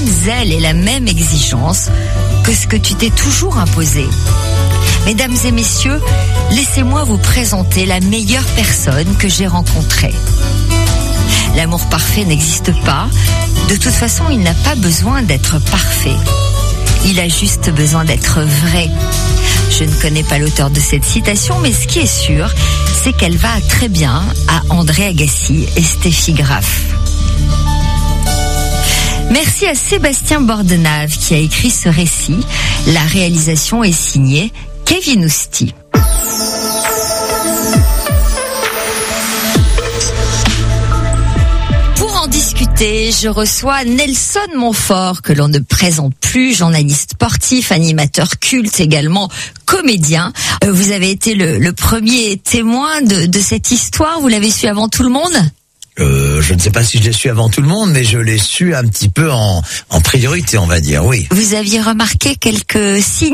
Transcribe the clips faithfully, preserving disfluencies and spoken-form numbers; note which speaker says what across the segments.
Speaker 1: même zèle et la même exigence que ce que tu t'es toujours imposé. Mesdames et messieurs, laissez-moi vous présenter la meilleure personne que j'ai rencontrée. L'amour parfait n'existe pas. De toute façon, il n'a pas besoin d'être parfait. Il a juste besoin d'être vrai. Je ne connais pas l'auteur de cette citation, mais ce qui est sûr, c'est qu'elle va très bien à André Agassi et Steffi Graf. Merci à Sébastien Bordenave qui a écrit ce récit. La réalisation est signée Kevin Ousti. Discuter, je reçois Nelson Montfort, que l'on ne présente plus, journaliste sportif, animateur culte, également comédien. Euh, vous avez été le, le premier témoin de, de cette histoire, vous l'avez su avant tout le monde ?
Speaker 2: Euh, je ne sais pas si je l'ai su avant tout le monde, mais je l'ai su un petit peu en, en priorité, on va dire, oui.
Speaker 1: Vous aviez remarqué quelques signes ?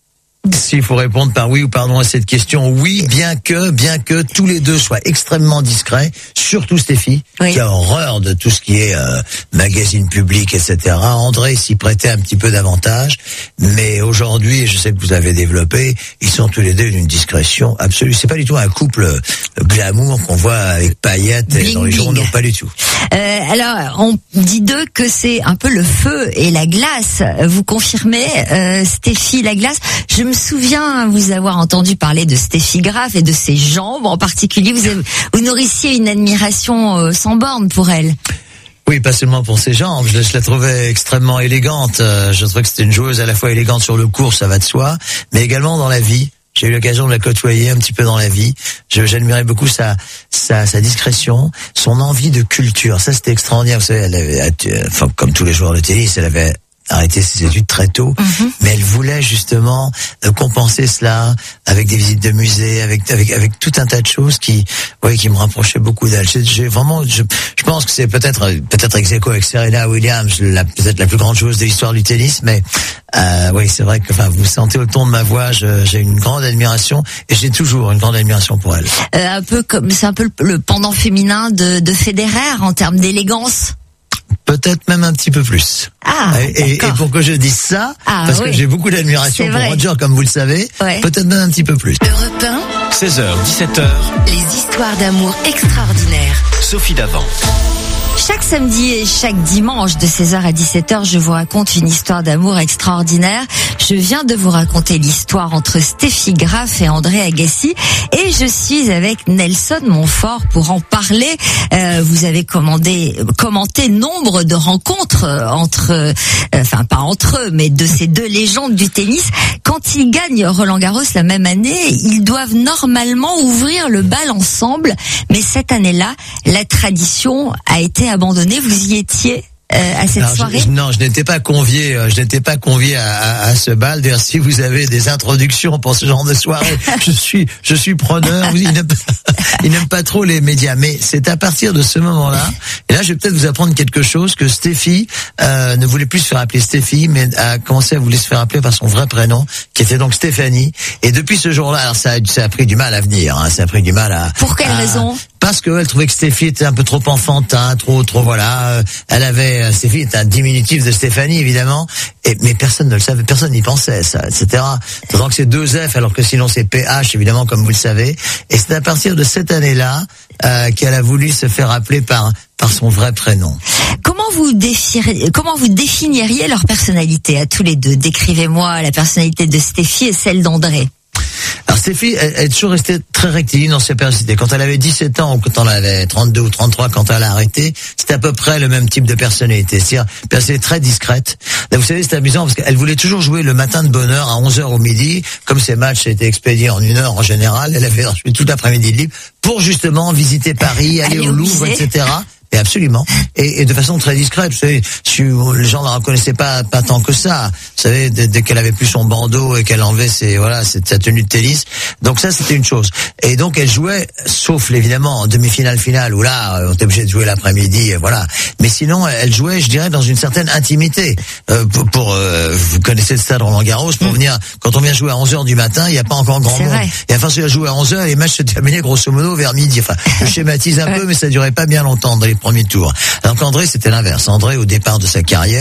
Speaker 2: S'il faut répondre par oui ou par non à cette question, oui, bien que, bien que tous les deux soient extrêmement discrets, surtout Steffi, oui, qui a horreur de tout ce qui est euh, magazine public, et cetera. André s'y prêtait un petit peu davantage, mais aujourd'hui, je sais que vous avez développé, ils sont tous les deux d'une discrétion absolue. C'est pas du tout un couple glamour qu'on voit avec paillettes bling, dans les bling. journaux, pas du tout.
Speaker 1: Euh, alors, on dit d'eux que c'est un peu le feu et la glace. Vous confirmez, euh, Steffi, la glace? Je me souviens vous avoir entendu parler de Steffi Graf et de ses jambes en particulier. Vous, avez, vous nourrissiez une admiration euh, sans borne pour elle.
Speaker 2: Oui, pas seulement pour ses jambes. Je, je la trouvais extrêmement élégante. Euh, je trouvais que c'était une joueuse à la fois élégante sur le court, ça va de soi, mais également dans la vie. J'ai eu l'occasion de la côtoyer un petit peu dans la vie. Je, j'admirais beaucoup sa, sa, sa discrétion, son envie de culture. Ça, c'était extraordinaire. Vous savez, elle avait, enfin, comme tous les joueurs de tennis, elle avait arrêté ses études très tôt, mm-hmm. mais elle voulait justement euh, compenser cela avec des visites de musées, avec avec avec tout un tas de choses qui, oui, qui me rapprochaient beaucoup d'elle. J'ai, j'ai vraiment, je, je pense que c'est peut-être peut-être ex aequo avec Serena Williams, la, peut-être la plus grande joueuse de l'histoire du tennis, mais euh, oui, c'est vrai que, enfin, vous sentez au ton de ma voix, je, j'ai une grande admiration et j'ai toujours une grande admiration pour elle.
Speaker 1: Euh, un peu comme, c'est un peu le, le pendant féminin de, de Federer en termes d'élégance.
Speaker 2: Peut-être même un petit peu plus.
Speaker 1: Ah,
Speaker 2: et, et pourquoi je dis ça, ah, parce oui. que j'ai beaucoup d'admiration pour Roger, comme vous le savez. Ouais. Peut-être même un petit peu plus.
Speaker 3: Europe un,
Speaker 4: seize heures, dix-sept heures.
Speaker 3: Les histoires d'amour extraordinaires.
Speaker 4: Sophie Davant.
Speaker 1: Chaque samedi et chaque dimanche de seize heures à dix-sept heures, je vous raconte une histoire d'amour extraordinaire. Je viens de vous raconter l'histoire entre Steffi Graf et André Agassi et je suis avec Nelson Montfort pour en parler. Euh, vous avez commandé, commenté nombre de rencontres entre, euh, enfin pas entre eux, mais de ces deux légendes du tennis. Quand ils gagnent Roland-Garros la même année, ils doivent normalement ouvrir le bal ensemble, mais cette année-là, la tradition a été abandonnée. Vous y étiez euh, à cette
Speaker 2: Alors,
Speaker 1: soirée?
Speaker 2: je, Non, je n'étais pas convié. Je n'étais pas convié à, à, à ce bal. D'ailleurs, si vous avez des introductions pour ce genre de soirée, je suis, je suis preneur. Il n'aime, il n'aime pas trop les médias, mais c'est à partir de ce moment-là. Et là, je vais peut-être vous apprendre quelque chose que Steffi euh, ne voulait plus se faire appeler Steffi, mais a commencé à vouloir se faire appeler par son vrai prénom, qui était donc Stéphanie. Et depuis ce jour-là, alors ça, ça a pris du mal à venir. Hein, ça a pris du mal à.
Speaker 1: Pour quelle
Speaker 2: à,
Speaker 1: raison?
Speaker 2: Parce qu'elle trouvait que Steffi était un peu trop enfantin, trop, trop voilà. Elle avait, Steffi était un diminutif de Stéphanie, évidemment. Et, mais personne ne le savait, personne n'y pensait, ça, et cetera. D'autant que c'est deux F, alors que sinon c'est P H, évidemment, comme vous le savez. Et c'est à partir de cette année-là, euh, qu'elle a voulu se faire appeler par, par son vrai prénom.
Speaker 1: Comment vous définieriez, comment vous définiriez leur personnalité à tous les deux? Décrivez-moi la personnalité de Steffi et celle d'André.
Speaker 2: Alors Steffi, elle, elle est toujours restée très rectiligne dans ses personnalités. Quand elle avait dix-sept ans ou quand elle avait trente-deux ou trente-trois, quand elle a arrêté, c'était à peu près le même type de personnalité. C'est-à-dire, une personnalité très discrète. Là, vous savez, c'est amusant parce qu'elle voulait toujours jouer le matin de bonne heure à onze heures au midi. Comme ses matchs étaient expédiés en une heure en général, elle avait joué tout l'après-midi de libre pour justement visiter Paris, aller au Louvre, et cetera. Et absolument. Et, et de façon très discrète. Vous savez, si les gens ne la reconnaissaient pas, pas tant que ça. Vous savez, dès, dès qu'elle avait plus son bandeau et qu'elle enlevait ses, voilà, sa tenue de tennis. Donc ça, c'était une chose. Et donc, elle jouait, sauf évidemment en demi-finale finale, où là, on était obligé de jouer l'après-midi, voilà. Mais sinon, elle jouait, je dirais, dans une certaine intimité. Euh, pour, pour euh, vous connaissez le stade Roland-Garros, pour mmh. venir, quand on vient jouer à onze heures du matin, il n'y a pas encore grand
Speaker 1: C'est
Speaker 2: monde.
Speaker 1: Vrai.
Speaker 2: Et enfin, si elle jouait à onze heures, les matchs se terminaient grosso modo vers midi. Enfin, je schématise un peu, mais ça durait pas bien longtemps dans les premier tour. Alors qu'André, c'était l'inverse. André, au départ de sa carrière,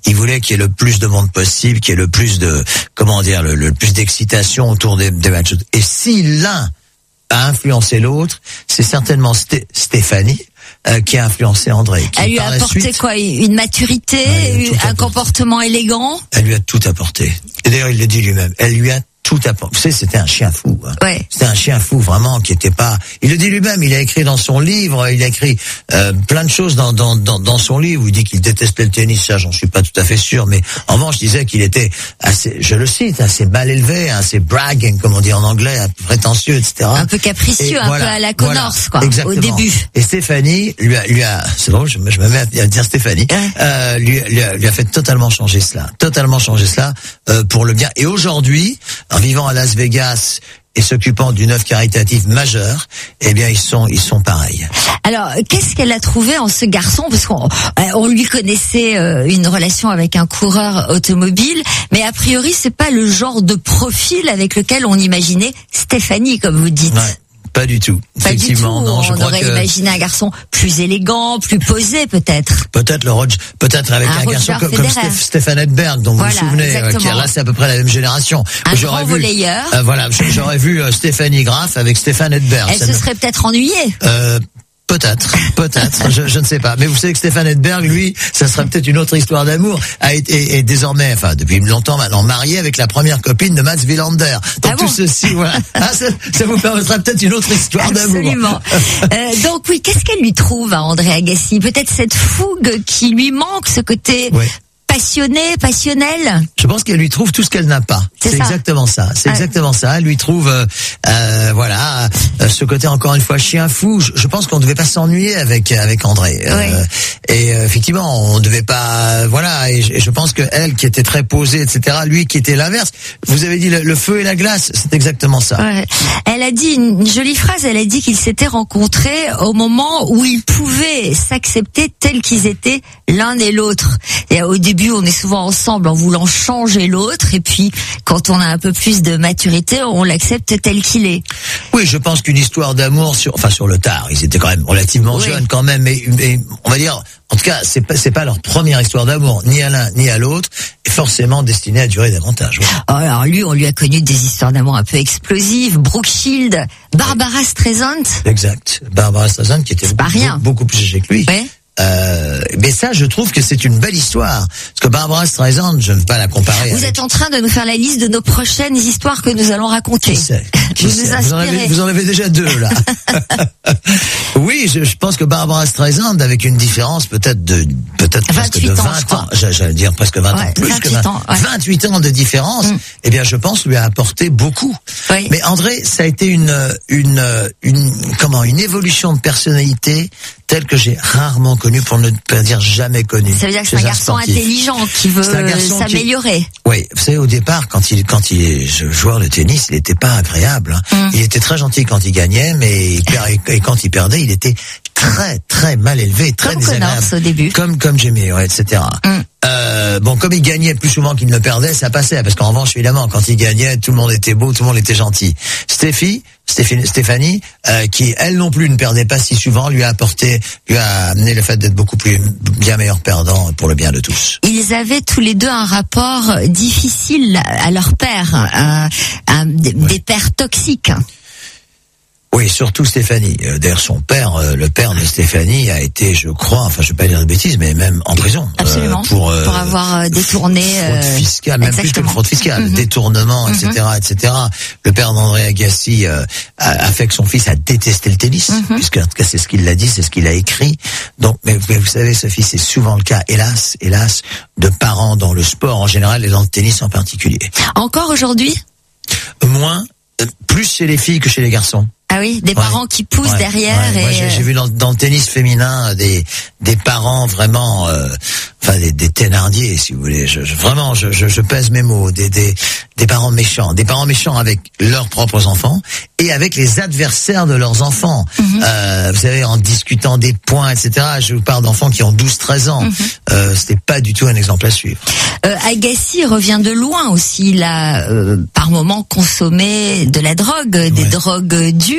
Speaker 2: Il voulait qu'il y ait le plus de monde possible, qu'il y ait le plus de, comment dire, le, le plus d'excitation autour des, des matchs. Et si l'un a influencé l'autre, c'est certainement Sté- Stéphanie euh, qui a influencé André. Qui,
Speaker 1: Elle lui a apporté
Speaker 2: suite,
Speaker 1: quoi? Une maturité,
Speaker 2: ouais,
Speaker 1: un apporté. comportement élégant.
Speaker 2: Elle lui a tout apporté. Et d'ailleurs, il le dit lui-même. Elle lui a tout apporté. Vous savez, c'était un chien fou. Hein.
Speaker 1: Ouais.
Speaker 2: C'était un chien fou, vraiment, qui était pas... Il le dit lui-même, il a écrit dans son livre, il a écrit euh, plein de choses dans, dans, dans, dans son livre, où il dit qu'il détestait le tennis, ça, j'en suis pas tout à fait sûr, mais en revanche, je disais qu'il était assez, je le cite, assez mal élevé, assez bragging, comme on dit en anglais, prétentieux, et cetera.
Speaker 1: Un peu capricieux, Et un voilà, peu à la Connors, voilà, quoi,
Speaker 2: exactement.
Speaker 1: Au début.
Speaker 2: Et Stéphanie, lui a, lui a c'est drôle, je, je me mets à dire Stéphanie, euh, lui, lui, a, lui a fait totalement changer cela, totalement changer cela, euh, pour le bien. Et aujourd'hui, en vivant à Las Vegas, et s'occupant d'une œuvre caritative majeure, eh bien ils sont ils sont pareils.
Speaker 1: Alors qu'est-ce qu'elle a trouvé en ce garçon, parce qu'on on lui connaissait euh, une relation avec un coureur automobile, mais a priori c'est pas le genre de profil avec lequel on imaginait Stéphanie, comme vous dites.
Speaker 2: Ouais. Pas du tout.
Speaker 1: Pas
Speaker 2: Effectivement,
Speaker 1: du tout.
Speaker 2: non, je
Speaker 1: on
Speaker 2: crois
Speaker 1: aurait
Speaker 2: que
Speaker 1: imaginé un garçon plus élégant, plus posé, peut-être.
Speaker 2: Peut-être le Roger, peut-être avec un, un garçon comme, comme Stéph, Stéphane Edberg, dont
Speaker 1: voilà,
Speaker 2: vous vous souvenez, euh, qui là c'est à peu près la même génération.
Speaker 1: Un
Speaker 2: j'aurais
Speaker 1: grand
Speaker 2: vu,
Speaker 1: volleyeur.
Speaker 2: Euh, voilà, j'aurais vu euh, Stéphanie Graff avec Stéphane Edberg.
Speaker 1: Elle se ne... serait peut-être ennuyée.
Speaker 2: Euh, Peut-être, peut-être, je, je ne sais pas. Mais vous savez que Stéphane Edberg, lui, ça sera peut-être une autre histoire d'amour, a été est désormais, enfin depuis longtemps maintenant, marié avec la première copine de Mats Wilander. Donc ah bon tout ceci, voilà. Ah, ça, ça vous permettra peut-être une autre histoire d'amour.
Speaker 1: Absolument. euh, donc oui, qu'est-ce qu'elle lui trouve à André Agassi? Peut-être cette fougue qui lui manque, ce côté... Oui. Passionné, passionnel.
Speaker 2: Je pense qu'elle lui trouve tout ce qu'elle n'a pas. C'est, c'est exactement ça. C'est ah. exactement ça. Elle lui trouve, euh, euh, voilà, euh, ce côté encore une fois chien fou. Je, je pense qu'on ne devait pas s'ennuyer avec avec André. Euh,
Speaker 1: oui.
Speaker 2: Et euh, effectivement, on ne devait pas, voilà. Et je, et je pense que elle, qui était très posée, et cetera, lui qui était l'inverse. Vous avez dit le, le feu et la glace. C'est exactement ça.
Speaker 1: Ouais. Elle a dit une jolie phrase. Elle a dit qu'ils s'étaient rencontrés au moment où ils pouvaient s'accepter tels qu'ils étaient l'un et l'autre. Et au début, on est souvent ensemble en voulant changer l'autre, et puis quand on a un peu plus de maturité, on l'accepte tel qu'il est.
Speaker 2: Oui, je pense qu'une histoire d'amour sur, enfin sur le tard, ils étaient quand même relativement oui. jeunes quand même, mais, mais on va dire, en tout cas, c'est pas c'est pas leur première histoire d'amour, ni à l'un ni à l'autre, et forcément destinée à durer davantage. Oui.
Speaker 1: Alors lui, on lui a connu des histoires d'amour un peu explosives. Brooke Shields, Barbara Streisand.
Speaker 2: Exact, Barbara Streisand qui était beaucoup,
Speaker 1: pas rien.
Speaker 2: beaucoup plus âgée que lui.
Speaker 1: Oui.
Speaker 2: Euh, mais ça, je trouve que c'est une belle histoire. Parce que Barbara Streisand, je ne veux pas la comparer.
Speaker 1: Vous
Speaker 2: avec...
Speaker 1: êtes en train de nous faire la liste de nos prochaines histoires que nous allons raconter.
Speaker 2: Qui sait, qui
Speaker 1: vous
Speaker 2: sait
Speaker 1: nous
Speaker 2: vous, en avez, vous en avez déjà deux là. Oui, je, je pense que Barbara Streisand, avec une différence peut-être de peut-être presque de vingt ans, j'allais dire presque vingt
Speaker 1: ouais,
Speaker 2: ans, plus que vingt,
Speaker 1: ans, ouais.
Speaker 2: vingt-huit ans de différence. Mm. Eh bien, je pense lui a apporté beaucoup.
Speaker 1: Oui.
Speaker 2: Mais André, ça a été une une une comment une évolution de personnalité telle que j'ai rarement connue, pour ne pas dire jamais connue.
Speaker 1: Ça veut dire que c'est un garçon sportif. Intelligent qui veut s'améliorer. Qui...
Speaker 2: Oui, vous savez, au départ, quand il quand il est joueur de tennis, il n'était pas agréable. Hein. Mm. Il était très gentil quand il gagnait, mais il per... et quand il perdait, il était très très mal élevé, très
Speaker 1: comme
Speaker 2: désagréable.
Speaker 1: Connors au début.
Speaker 2: Comme comme Jimmy, ouais, et cetera. Mm. Euh, bon, comme il gagnait plus souvent qu'il ne perdait, ça passait, parce qu'en revanche, évidemment, quand il gagnait, tout le monde était beau, tout le monde était gentil. Stéphie, Stéphanie, Stéphanie euh, qui elle non plus ne perdait pas si souvent, lui a apporté, lui a amené le fait d'être beaucoup plus, bien meilleur perdant pour le bien de tous.
Speaker 1: Ils avaient tous les deux un rapport difficile à leur père, un, un, des, ouais. des pères toxiques.
Speaker 2: Oui, surtout Stéphanie. Euh, d'ailleurs, son père, euh, le père de Stéphanie, a été, je crois, enfin, je ne vais pas dire de bêtises, mais même en prison.
Speaker 1: Absolument.
Speaker 2: Euh, pour, euh,
Speaker 1: pour avoir euh, détourné.
Speaker 2: Fraude fiscale, même
Speaker 1: exactement.
Speaker 2: plus que fraude fiscale, mm-hmm. détournement, et cetera, mm-hmm. et cetera. Le père d'André Agassi euh, a, a fait que son fils a détesté le tennis, mm-hmm. puisque en tout cas c'est ce qu'il l'a dit, c'est ce qu'il a écrit. Donc, mais, mais vous savez, Sophie, c'est souvent le cas, hélas, hélas, de parents dans le sport en général et dans le tennis en particulier.
Speaker 1: Encore aujourd'hui ?
Speaker 2: Moins, plus chez les filles que chez les garçons.
Speaker 1: Ah oui, des parents
Speaker 2: ouais.
Speaker 1: qui poussent
Speaker 2: ouais.
Speaker 1: derrière.
Speaker 2: Ouais.
Speaker 1: Et...
Speaker 2: Moi, j'ai, j'ai vu dans, dans le tennis féminin des des parents vraiment, euh, enfin des, des Thénardier, si vous voulez. Je, je, vraiment, je, je, je pèse mes mots. Des, des des parents méchants, des parents méchants avec leurs propres enfants et avec les adversaires de leurs enfants. Mm-hmm. Euh, vous savez, en discutant des points, et cetera. Je vous parle d'enfants qui ont douze treize ans. Mm-hmm. Euh, c'était pas du tout un exemple à suivre.
Speaker 1: Euh, Agassi revient de loin aussi. Il a euh, par moments consommé de la drogue, des ouais. drogues dures.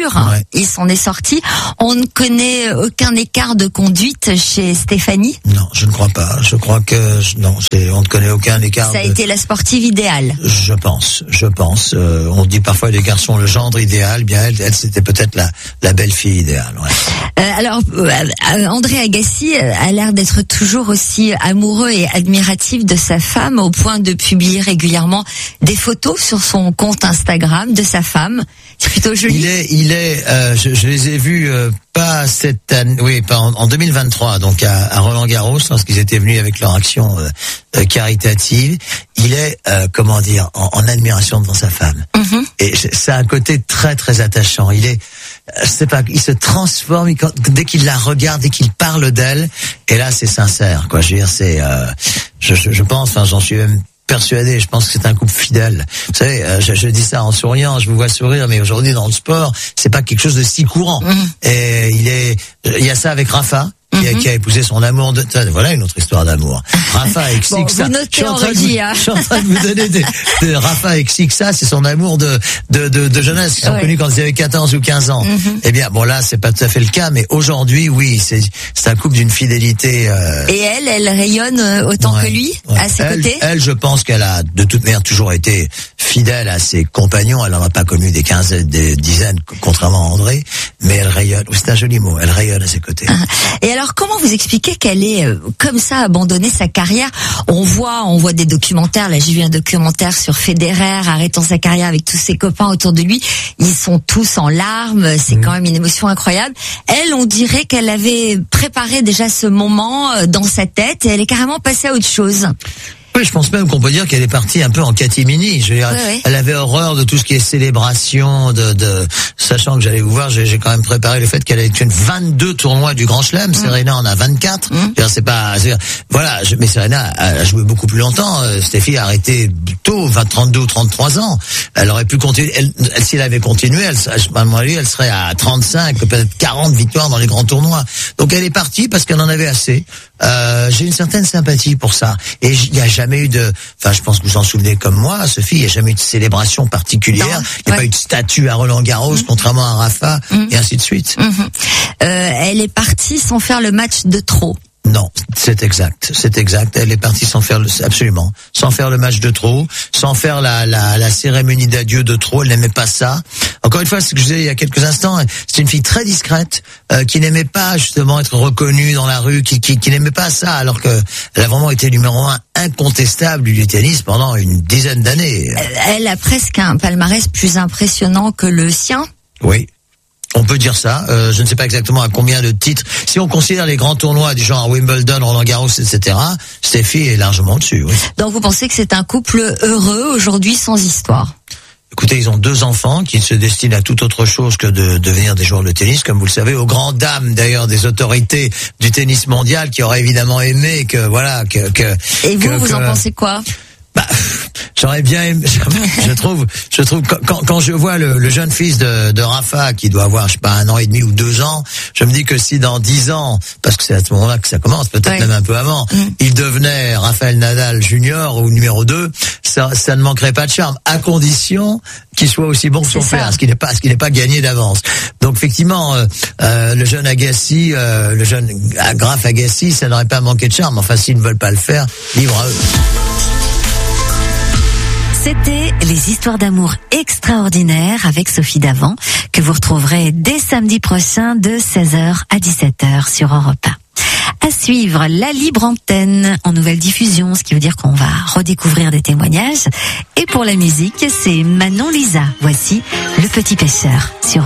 Speaker 1: voiture, hein.
Speaker 2: Ouais.
Speaker 1: Il s'en est sorti. On ne connaît aucun écart de conduite chez Stéphanie.
Speaker 2: Non, je ne crois pas. Je crois que non, c'est, on ne connaît aucun écart.
Speaker 1: Ça a
Speaker 2: de...
Speaker 1: été la sportive idéale.
Speaker 2: Je pense, je pense. Euh, on dit parfois des garçons le gendre idéal. Bien, elle, elle c'était peut-être la, la belle-fille idéale. Ouais.
Speaker 1: Euh, alors, euh, André Agassi a l'air d'être toujours aussi amoureux et admiratif de sa femme, au point de publier régulièrement des photos sur son compte Instagram de sa femme. C'est plutôt joli.
Speaker 2: Il est, il est. Euh, je, je les ai vus euh, pas cette année, oui, pas en, en deux mille vingt-trois, donc à, à Roland-Garros, lorsqu'ils étaient venus avec leur action euh, euh, caritative. Il est, euh, comment dire, en, en admiration devant sa femme. Mm-hmm. Et ça a un côté très très attachant. Il est, je sais pas, il se transforme il, dès qu'il la regarde, dès qu'il parle d'elle. Et là, c'est sincère, quoi. Je veux dire, c'est, euh, je, je, je pense, enfin, j'en suis même persuadé, je pense que c'est un couple fidèle. Vous savez, euh, je, je dis ça en souriant, je vous vois sourire, mais aujourd'hui dans le sport, c'est pas quelque chose de si courant. Mmh. Et il est, il y a ça avec Rafa. Qui a, qui a épousé son amour de... Voilà une autre histoire d'amour. Rafa avec
Speaker 1: bon,
Speaker 2: Sixa.
Speaker 1: Vous notez en régie, hein.
Speaker 2: Je suis en train de vous donner des... De Rafa avec Sixa, c'est son amour de, de, de, de jeunesse. Ils sont ouais. connus quand ils avaient quatorze ou quinze ans. Mm-hmm. Eh bien, bon là, c'est pas tout à fait le cas, mais aujourd'hui, oui, c'est, c'est un couple d'une fidélité... Euh...
Speaker 1: Et elle, elle rayonne autant ouais, que lui, ouais. à ses
Speaker 2: elle,
Speaker 1: côtés?
Speaker 2: Elle, je pense qu'elle a de toute manière toujours été fidèle à ses compagnons. Elle n'en a pas connu des quinzaines, des dizaines, contrairement à André, mais elle rayonne, c'est un joli mot, elle rayonne à ses côtés.
Speaker 1: Et alors, comment vous expliquez qu'elle ait euh, comme ça abandonné sa carrière? On voit, on voit des documentaires. Là, j'ai vu un documentaire sur Federer arrêtant sa carrière avec tous ses copains autour de lui. Ils sont tous en larmes. C'est mmh. quand même une émotion incroyable. Elle, on dirait qu'elle avait préparé déjà ce moment euh, dans sa tête et elle est carrément passée à autre chose.
Speaker 2: Oui, je pense même qu'on peut dire qu'elle est partie un peu en catimini. Je veux dire,
Speaker 1: oui, oui.
Speaker 2: Elle avait horreur de tout ce qui est célébration, de, de sachant que j'allais vous voir, j'ai, j'ai quand même préparé le fait qu'elle a été vingt-deux tournois du Grand Chelem. Mmh. Serena en a vingt-quatre. Mmh. C'est pas, c'est, voilà. Je, mais Serena a joué beaucoup plus longtemps. Euh, Steffi a arrêté tôt, vingt, trente-deux ou trente-trois ans. Elle aurait pu continuer. Elle, elle, si elle avait continué, elle, à mon avis, elle serait à trente-cinq, peut-être quarante victoires dans les grands tournois. Donc elle est partie parce qu'elle en avait assez. Euh, j'ai une certaine sympathie pour ça. Et il y a jamais eu de, enfin, je pense que vous en souvenez comme moi, Sophie, il n'y a jamais eu de célébration particulière. Il n'y a ouais. pas eu de statue à Roland-Garros, mmh. contrairement à Rafa, mmh. et ainsi de suite.
Speaker 1: Mmh. Euh, elle est partie sans faire le match de trop.
Speaker 2: Non, c'est exact, c'est exact. Elle est partie sans faire le, absolument, sans faire le match de trop, sans faire la, la, la cérémonie d'adieu de trop. Elle n'aimait pas ça. Encore une fois, ce que je disais il y a quelques instants, c'est une fille très discrète, euh, qui n'aimait pas justement être reconnue dans la rue, qui, qui, qui n'aimait pas ça, alors que elle a vraiment été numéro un incontestable du tennis pendant une dizaine d'années.
Speaker 1: Elle a presque un palmarès plus impressionnant que le sien.
Speaker 2: Oui. On peut dire ça. Euh, je ne sais pas exactement à combien de titres. Si on considère les grands tournois du genre Wimbledon, Roland-Garros, et cetera, Steffi est largement dessus. Oui.
Speaker 1: Donc vous pensez que c'est un couple heureux aujourd'hui sans histoire?
Speaker 2: Écoutez, ils ont deux enfants qui se destinent à toute autre chose que de devenir des joueurs de tennis, comme vous le savez, aux grandes dames d'ailleurs des autorités du tennis mondial qui auraient évidemment aimé que voilà que que.
Speaker 1: Et vous,
Speaker 2: que,
Speaker 1: vous
Speaker 2: que,
Speaker 1: en pensez quoi?
Speaker 2: Bah, j'aurais bien aimé, je trouve, je trouve quand, quand je vois le, le jeune fils de, de Rafa qui doit avoir, je sais pas, un an et demi ou deux ans, je me dis que si dans dix ans, parce que c'est à ce moment-là que ça commence, peut-être ouais. même un peu avant, mmh. il devenait Rafael Nadal junior ou numéro deux, ça, ça ne manquerait pas de charme, à condition qu'il soit aussi bon que son père, ce qui n'est pas, ce qui n'est pas gagné d'avance. Donc effectivement, euh, euh, le jeune Agassi, euh, le jeune Graf Agassi, ça n'aurait pas manqué de charme. Enfin, s'ils ne veulent pas le faire, libre à eux.
Speaker 3: C'était les histoires d'amour extraordinaires avec Sophie Davant, que vous retrouverez dès samedi prochain de seize heures à dix-sept heures sur Europe un. À suivre, la libre antenne en nouvelle diffusion, ce qui veut dire qu'on va redécouvrir des témoignages. Et pour la musique, c'est Manon Lisa. Voici Le Petit Pêcheur sur